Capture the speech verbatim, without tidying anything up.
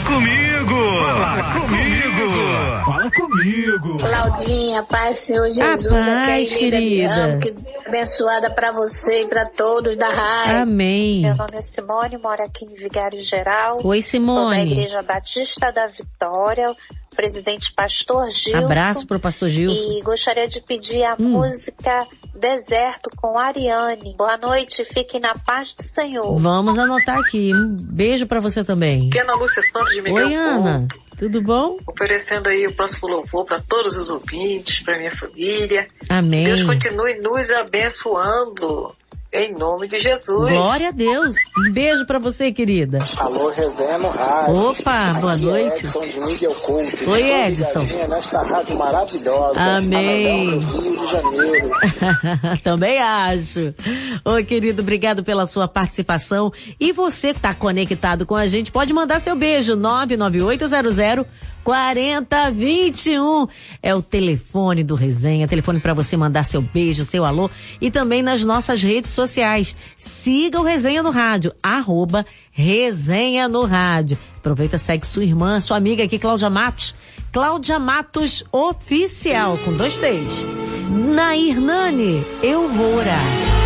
comigo. Fala comigo. Fala comigo. Claudinha, paz, Senhor Jesus. A paz, querida. Que abençoada pra você e pra todos da rádio. Amém. Meu nome é Simone, moro aqui em Vigário Geral. Oi, Simone. Sou da Igreja Batista da Vitória, presidente Pastor Gilson. Abraço pro Pastor Gilson. E gostaria de pedir a hum. música Deserto com Ariane. Boa noite, fiquem na paz do Senhor. Vamos anotar aqui. Um beijo pra você também. Aqui é Ana Lúcia Santos de Miguel Oi, Ana. Couto. Tudo bom? Oferecendo aí o próximo louvor para todos os ouvintes, para minha família. Amém. Que Deus continue nos abençoando. Em nome de Jesus. Glória a Deus. Um beijo pra você, querida. Alô, Resenha no rádio. Opa, boa Aqui noite. É Edson de Miguel Couto. Oi, Edson. Nesta rádio maravilhosa. Amém. Rio de Janeiro. Também acho. Ô, querido, obrigado pela sua participação. E você que tá conectado com a gente, pode mandar seu beijo. nove nove oito zero zero quatro zero dois um é o telefone do Resenha, telefone para você mandar seu beijo, seu alô, e também nas nossas redes sociais. Siga o Resenha no Rádio, arroba Resenha no Rádio. Aproveita, segue sua irmã, sua amiga aqui, Cláudia Matos. Cláudia Matos Oficial, com dois T's. Nair Nani, eu vou orar.